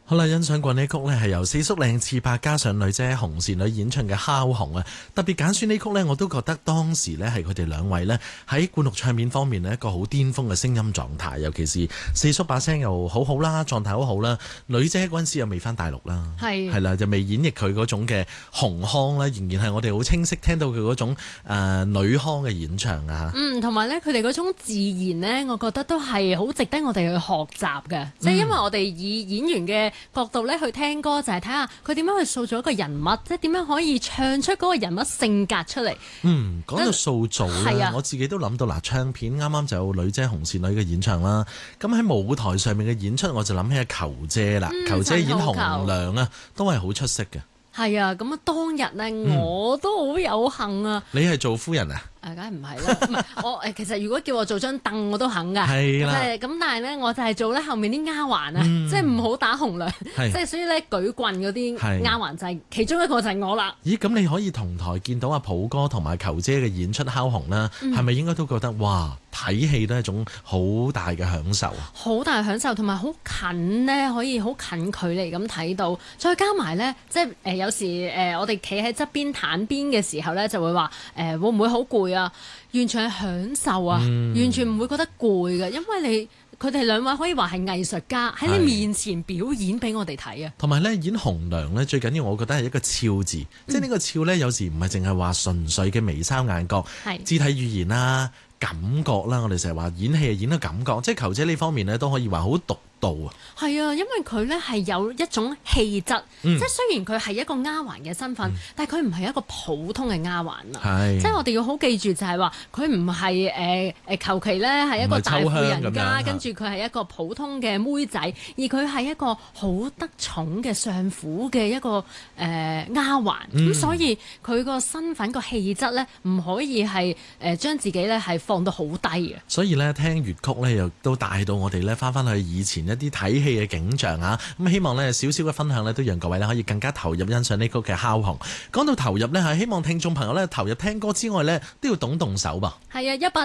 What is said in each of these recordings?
好啦，欣賞過呢曲呢係由四叔靚次伯加上女姐紅線女演唱嘅《烤紅》啊，特別揀選呢曲呢，我都覺得當時呢係佢哋兩位呢喺灌錄唱片方面呢一個好巔峰嘅聲音狀態，尤其是四叔把聲又好好啦，狀態好好啦，女姐嗰陣時又未返大陸啦，係啦，就未演繹佢嗰種嘅紅腔啦，仍然係我哋好清晰聽到佢嗰種女腔嘅演唱啊。 同埋呢，佢哋嗰種自然呢，我覺得都係好值得我哋去學習嘅，即係因為我哋以演員嘅角度咧去聽歌，就係睇下佢點樣去塑造一個人物，即係點樣可以唱出嗰個人物性格出嚟。 講到塑造咧，我自己都諗到嗱，唱片啱啱就有女姐紅線女嘅演唱啦。咁喺舞台上面嘅演出，我就諗起阿球姐啦。球姐演紅娘啊，都係好出色嘅。係啊，咁啊當日呢，我都好有幸啊。 你係做夫人啊？ 梗係唔係啦，唔係我其實如果叫我做張凳我都肯㗎， 係啦。 咁但係咧我就係做咧後面啲丫鬟啊，即係唔好打紅娘，即係所以咧舉棍嗰啲丫鬟就係其中一個就係我啦。 咦，咁你可以同台見到阿普哥同埋球姐嘅演出烤紅啦，係咪應該都覺得哇睇戲都係一種好大嘅享受啊？ 好大享受，同埋好近呢，可以好近距離咁睇到，再加埋咧即係有時我哋企喺側邊坦邊嘅時候咧就會話會唔會好攰啊？完全係享受啊！完全唔會覺得攰嘅，因為佢哋兩位可以話係藝術家喺你面前表演俾我哋睇啊！ 同埋咧演紅娘咧最緊要，我覺得係一個俏字，即係呢個俏咧有時唔係淨係話純粹嘅眉梢眼角，肢體語言啦、感覺啦，我哋成日話演戲係演到感覺，即係球姐呢方面咧都可以話好獨到啊！ 係啊，因為佢咧係有一種氣質，即係雖然佢係一個丫鬟嘅身份，但係佢唔係一個普通嘅丫鬟啊！即係我哋要好記住就係話，佢唔係求其咧係一個大戶人家，跟住佢係一個普通嘅妹仔，而佢係一個好得寵嘅相府嘅一個丫鬟，咁所以佢個身份個氣質咧唔可以係將自己咧係放到好低嘅。所以咧聽粵曲咧又都帶到我哋咧翻去以前一啲睇戲嘅景象啊，咁希望呢少少嘅分享呢都讓各位呢可以更加投入欣賞呢曲嘅烤紅。講到投入呢，係希望聽眾朋友呢投入聽歌之外呢都要動手吧。 係啊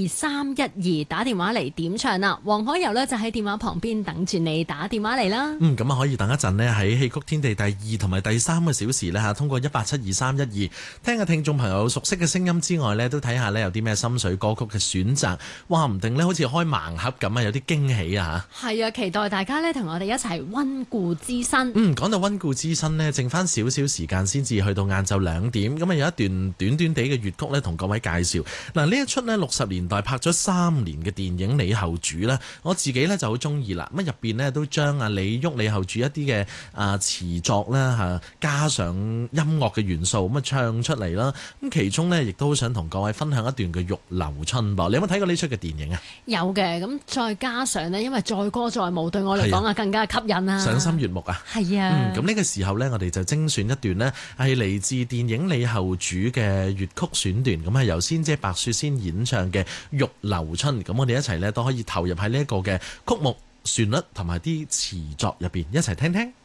，1872312打電話嚟點唱啦。黃海柔呢就喺電話旁邊等住你打電話嚟啦。 咁啊可以等一陣呢喺戲曲天地第2同埋第3個小時呢嚇，通過1872312聽下聽眾朋友熟悉嘅聲音之外呢，都睇下呢有啲咩心水歌曲嘅選擇，話唔定呢好似開盲盒咁啊，有啲驚喜啊嚇。 係啊，期待大家咧同我哋一齊溫故知新。 講到溫故知新呢，剩翻少少時間先至去到晏晝2點，咁啊有一段短短地嘅粵曲咧，同各位介紹。嗱，呢一出呢60年代拍咗3年嘅電影《李後主》呢，我自己呢就好中意啦。咁入邊呢都將李煜、李後主一啲嘅詞作啦嚇，加上音樂嘅元素咁啊唱出嚟啦。咁其中呢，亦都好想同各位分享一段嘅《玉樓春》噃。你有冇睇過呢出嘅電影啊？ 有嘅，咁再加上呢，因為載歌載舞對我嚟講啊，更加吸引啊， 賞心悅目啊。 係啊。 咁呢個時候呢，我哋就精選一段呢，係嚟自電影《李後主》嘅粵曲選段，咁係由仙姐白雪仙演唱嘅《玉樓春》。咁我哋一齊呢，都可以投入喺呢一個嘅曲目旋律同埋啲詞作入邊，一齊聽聽。